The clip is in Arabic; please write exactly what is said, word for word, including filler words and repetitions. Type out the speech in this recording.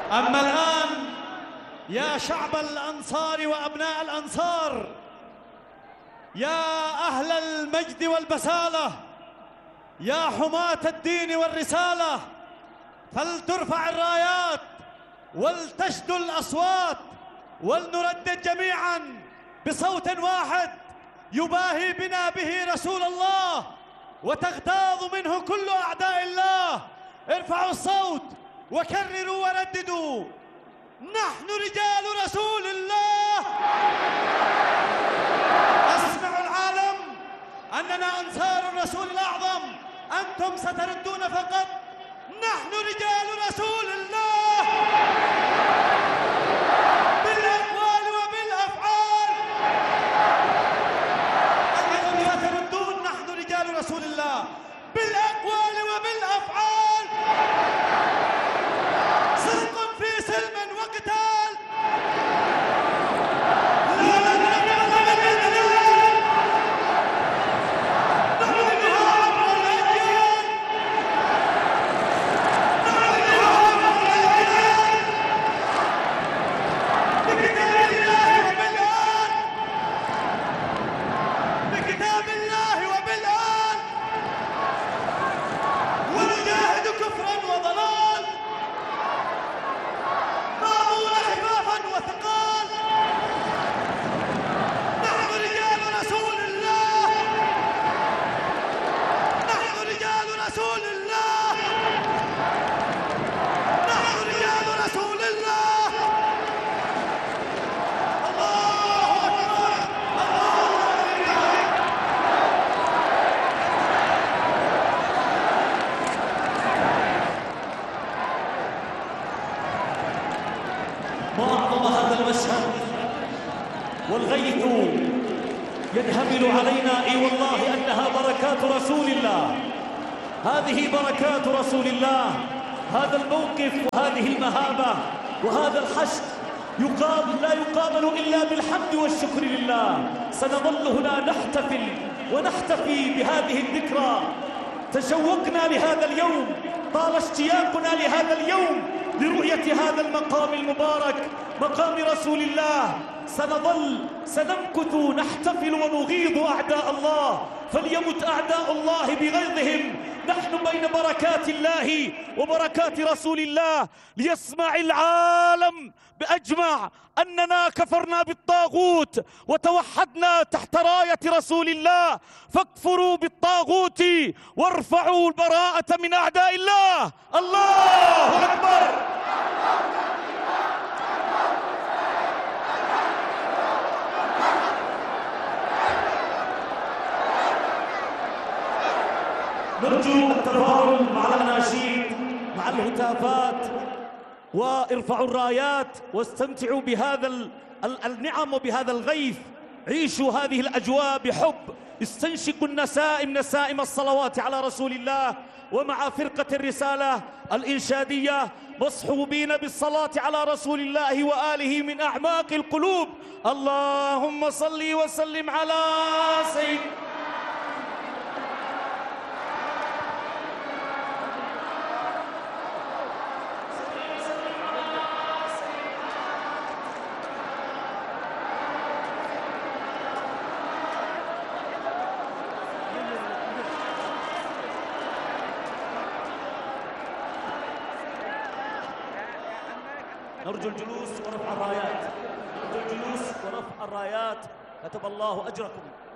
أما الآن يا شعب الأنصار وأبناء الأنصار، يا أهل المجد والبسالة، يا حماة الدين والرسالة، فلترفع الرايات ولتشدو الأصوات ولنردد جميعا بصوت واحد يباهي بنا به رسول الله وتغتاظ منه كل أعداء الله. ارفعوا الصوت وكرروا ورددوا: نحن رجال رسول الله. أسمعوا العالم أننا أنصار الرسول الأعظم، أنتم ستردون فقط: نحن رجال رسول الله بالأقوال وبالأفعال. أنتم ستردون: نحن رجال رسول الله بالأقوال وبالأفعال. صدق في سلم وقتال. لا نقبل بالإذلال. نعلنها عبر الأجيال. نعلنها عبر الأجيال. بكتاب الله وبالآن. بكتاب الله وبالآن. ونجاهد كفرا وضلال، ماضون حفافا وثقال. نحن رجال رسول الله. نحن رجال رسول الله. نحن رجال رسول الله. الله أكبر. الله أكبر. ما أعظم هذا المشهد والغيث ينهمل علينا. اي والله أنها بركات رسول الله، هذه بركات رسول الله. هذا الموقف وهذه المهابة وهذا الحشد يقابل لا يقابل إلا بالحمد والشكر لله. سنظل هنا نحتفل ونحتفي بهذه الذكرى. تشوقنا لهذا اليوم، طال اشتياقنا لهذا اليوم لرؤية هذا المقام المبارك، مقام رسول الله. سنظل سنمكث نحتفل ونغيظ أعداء الله، فليمت أعداء الله بغيظهم. نحن بين بركات الله وبركات رسول الله، ليسمع العالم بأجمع أننا كفرنا بالطاغوت وتوحدنا تحت راية رسول الله. فاكفروا بالطاغوت وارفعوا البراءة من أعداء الله. الله أكبر. نرجو التفاعل مع الأناشيد مع الهتافات، وارفعوا الرايات واستمتعوا بهذا النعم وبهذا الغيث. عيشوا هذه الأجواء بحب. استنشقوا النسائم، نسائم الصلوات على رسول الله، ومع فرقة الرسالة الإنشادية مصحوبين بالصلاة على رسول الله وآله من أعماق القلوب. اللهم صل وسلم على سيدنا. نرجو الجلوس ورفع الرايات. نرجو الجلوس ورفع الرايات. كتب الله أجركم.